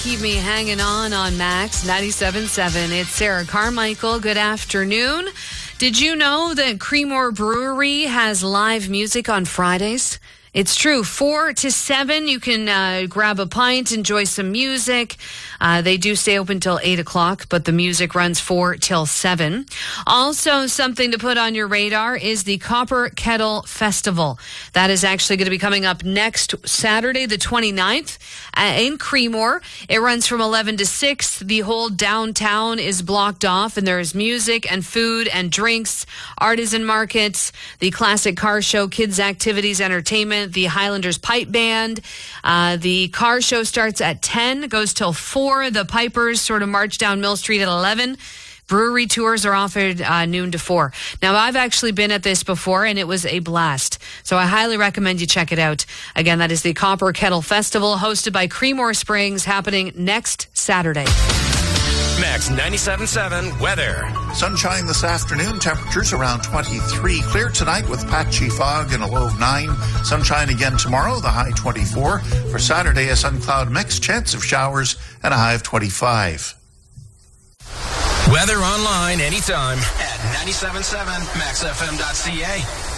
Keep me hanging on Max 97.7. It's Sarah Carmichael. Good afternoon. Did you know that Creemore Brewery has live music on Fridays? It's true. 4 to 7, you can grab a pint, enjoy some music. They do stay open till 8 o'clock, but the music runs 4 till 7. Also, something to put on your radar is the Copper Kettle Festival. That is actually going to be coming up next Saturday, the 29th, in Creemore. It runs from 11 to 6. The whole downtown is blocked off, and there is music and food and drinks, artisan markets, the classic car show, kids activities, entertainment, the Highlanders Pipe Band. The car show starts at 10, goes till 4. The Pipers sort of march down Mill Street at 11. Brewery tours are offered noon to 4. Now, I've actually been at this before, and it was a blast. So I highly recommend you check it out. Again, that is the Copper Kettle Festival, hosted by Creemore Springs, happening next Saturday. Max 97.7 weather. Sunshine this afternoon, temperatures around 23. Clear tonight with patchy fog and a low of 9. Sunshine again tomorrow, the high 24. For Saturday, a sun cloud mix, chance of showers, and a high of 25. Weather online anytime at 97.7maxfm.ca.